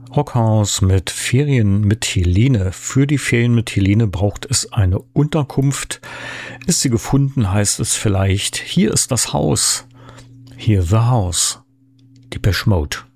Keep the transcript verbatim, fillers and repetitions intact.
Rockhaus mit Ferien mit Helene. Für die Ferien mit Helene braucht es eine Unterkunft. Ist sie gefunden, heißt es vielleicht, hier ist das Haus. Here the house. Depeche Mode.